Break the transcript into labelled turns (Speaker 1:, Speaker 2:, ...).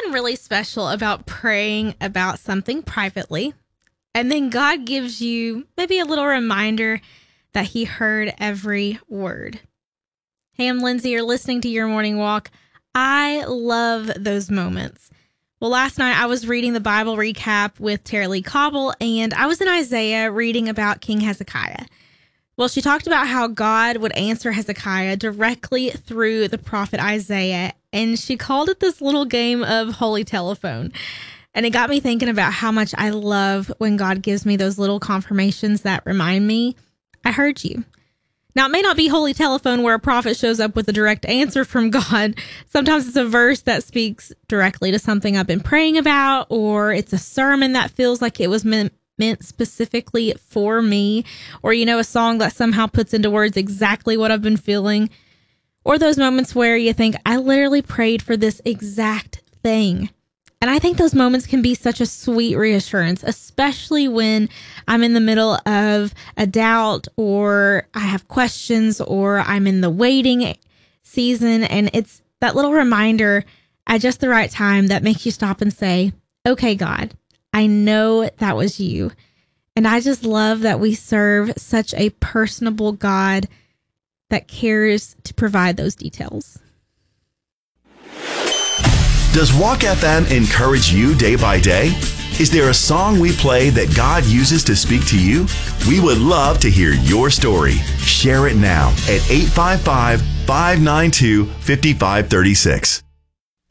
Speaker 1: something really special about praying about something privately, and then God gives you maybe a little reminder that he heard every word. Hey, I'm Lindsay. You're listening to Your Morning Walk. I love those moments. Well, last night I was reading the Bible recap with Tara Lee Cobble, and I was in Isaiah reading about King Hezekiah. Well, she talked about how God would answer Hezekiah directly through the prophet Isaiah, and she called it this little game of holy telephone. And it got me thinking about how much I love when God gives me those little confirmations that remind me, I heard you. Now, it may not be holy telephone where a prophet shows up with a direct answer from God. Sometimes it's a verse that speaks directly to something I've been praying about, or it's a sermon that feels like it was meant specifically for me, or, a song that somehow puts into words exactly what I've been feeling, or those moments where you think, I literally prayed for this exact thing. And I think those moments can be such a sweet reassurance, especially when I'm in the middle of a doubt, or I have questions, or I'm in the waiting season. And it's that little reminder at just the right time that makes you stop and say, okay, God, I know that was you. And I just love that we serve such a personable God that cares to provide those details.
Speaker 2: Does Walk FM encourage you day by day? Is there a song we play that God uses to speak to you? We would love to hear your story. Share it now at 855-592-5536.